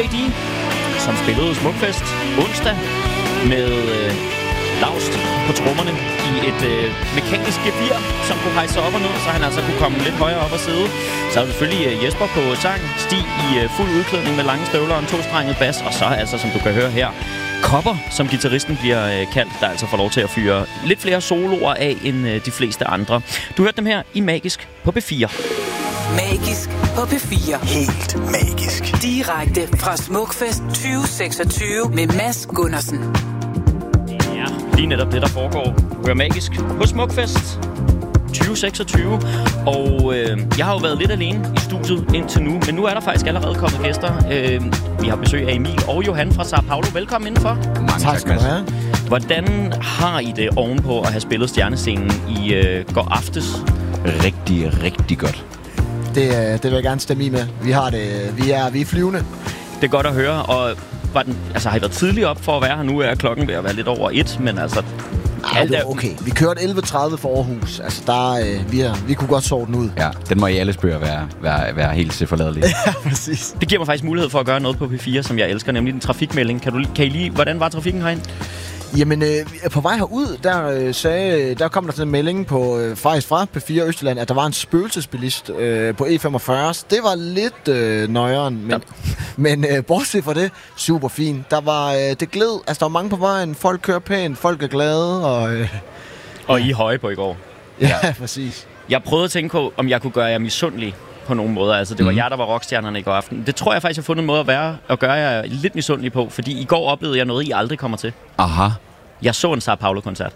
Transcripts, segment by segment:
D.A.D., som spillede Smukfest onsdag med Laust på trommerne i et mekanisk gevir, som kunne hejse op og ned, så han altså kunne komme lidt højere op og sidde. Så er selvfølgelig Jesper på sang, Stig i fuld udklædning med lange støvler og en tostrenget bas, og så altså, som du kan høre her, Kopper, som guitaristen bliver kaldt, der altså får lov til at fyre lidt flere soloer af end de fleste andre. Du hørte dem her i Magisk på P4. Magisk på P4. Helt magisk. Direkte fra Smukfest 2026 med Mads Gundersen. Ja, lige netop det, der foregår. Du hører Magisk på Smukfest 2026. Og jeg har jo været lidt alene i studiet indtil nu, men nu er der faktisk allerede kommet gæster. Vi har besøg af Emil og Johan fra Sao Paulo. Velkommen indenfor. Mange tak skal du have. Hvordan har I det ovenpå at have spillet Stjernescenen i går aftes? Rigtig, rigtig godt. Det vil jeg gerne stemme i med. Vi har det. Vi er flyvende. Det er godt at høre. Og har I været tidligt op for at være her? Nu er klokken ved at være lidt over 1, men altså... det er okay. Vi kørte 11.30 for Aarhus. Altså, vi kunne godt sove den ud. Ja, den må i alles bøger være helt tilforladelig. Ja, præcis. Det giver mig faktisk mulighed for at gøre noget på P4, som jeg elsker, nemlig den trafikmelding. Kan I lige... Hvordan var trafikken herind? Jamen, på vej herud, der kom der sådan en melding faktisk fra P4 Østjylland, at der var en spøgelsesbilist på E45. Det var lidt nøjeren, men bortset fra det, super fint. Det gled, altså der var mange på vejen, folk kører pænt, folk er glade, og I er høje på i går. Ja, præcis. Jeg prøvede at tænke på, om jeg kunne gøre jer misundelig på nogle måder. Altså, det var jer, der var rockstjernerne i går aften. Det tror jeg faktisk, jeg har fundet en måde at gøre jer lidt misundelig på, fordi i går oplevede jeg noget, I aldrig kommer til. Aha. Jeg så en Sao Paulo-koncert.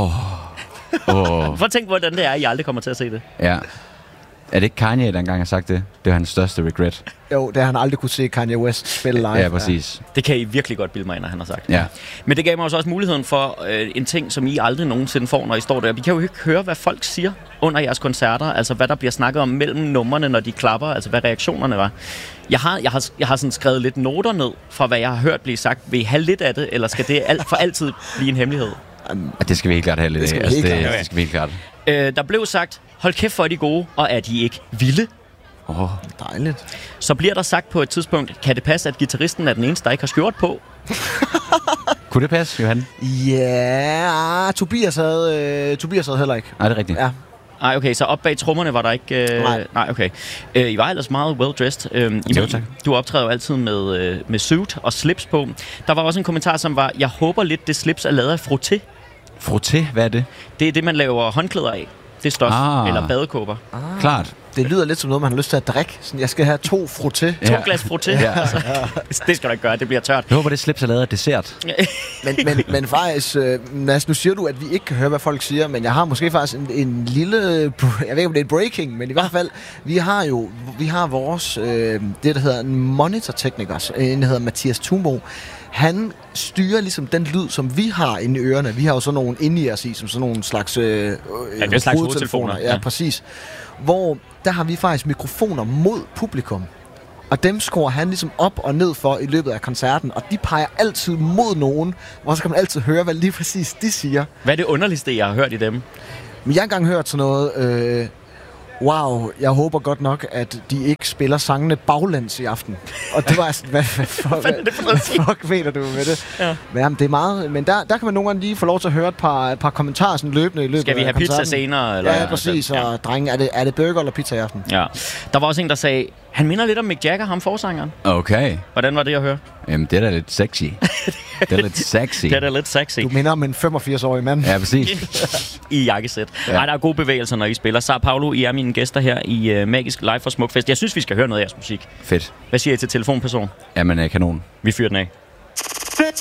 Prøv at tænke, hvordan det er, I aldrig kommer til at se det. Ja. Er det ikke Kanye, der engang har sagt det? Det var hans største regret. Jo, det har han aldrig kunne se Kanye West spille live. Ja, præcis. Ja. Det kan I virkelig godt bilde mig ind, han har sagt. Ja. Men det gav mig også muligheden for en ting, som I aldrig nogensinde får, når I står der. Vi kan jo ikke høre, hvad folk siger under jeres koncerter. Altså, hvad der bliver snakket om mellem numrene, når de klapper. Altså, hvad reaktionerne var. Jeg har sådan skrevet lidt noter ned fra, hvad jeg har hørt blive sagt. Vil I have lidt af det, eller skal det for altid blive en hemmelighed? Det skal vi helt klart have lidt af. Det skal vi helt klart. Der blev sagt, hold kæft for de gode, og er de ikke vilde? Dejligt. Så bliver der sagt på et tidspunkt, kan det passe, at guitaristen er den eneste, der ikke har skjort på? Kunne det passe, Johan? Ja, Tobias havde heller ikke. Nej, det er rigtigt. Ja. Nej, okay, så op bag trommerne var der ikke... Nej, okay. I var ellers meget well-dressed. Du optræder jo altid med suit og slips på. Der var også en kommentar, som var, jeg håber lidt, det slips er lavet af frotté. Frotté? Hvad er det? Det er det, man laver håndklæder af. Det er stof. Eller badekåber. Klart. Det lyder lidt som noget, man har lyst til at drikke. Sådan, jeg skal have 2 frotté. 2 glas frotté. Ja. Altså, det skal du ikke gøre, det bliver tørt. Jeg håber, det slips er lavet af dessert. men faktisk, Mads, nu siger du, at vi ikke kan høre, hvad folk siger, men jeg har måske faktisk en lille, jeg ved ikke, om det er breaking, men i hvert fald, vi har vores, det der hedder en monitortekniker, en der hedder Mathias Thunbo. Han styrer ligesom den lyd, som vi har inde i ørerne. Vi har jo sådan nogle inde i os i, som sådan nogle slags hovedtelefoner. Ja, præcis. Hvor der har vi faktisk mikrofoner mod publikum. Og dem skruer han ligesom op og ned for i løbet af koncerten. Og de peger altid mod nogen, hvor så kan man altid høre, hvad lige præcis de siger. Hvad er det underligste, jeg har hørt i dem? Men jeg har engang hørt sådan noget... wow, jeg håber godt nok, at de ikke spiller sangene baglæns i aften. Og det var sådan, hvad fuck mener du med det? Ja. Men jamen, det er meget... Men der kan man nogle gange lige få lov til at høre et par kommentarer sådan løbende i løbet af koncerten. Skal vi have pizza senere? Eller? Ja, præcis. Og drenge, er det burger eller pizza i aften? Ja. Der var også en, der sagde, han minder lidt om Mick Jagger, ham forsangeren. Okay. Hvordan var det at høre? Jamen, det er da lidt sexy. Det er lidt sexy. Du minder om en 85-årig mand. Ja, præcis. I jakkesæt. Ja. Ej, der er gode bevægelser, når I spiller. Sao Paulo, I er mine gæster her i Magisk Live for Smukfest. Jeg synes, vi skal høre noget af jeres musik. Fedt. Hvad siger I til telefonperson? Jamen, kanon. Vi fyrer den af.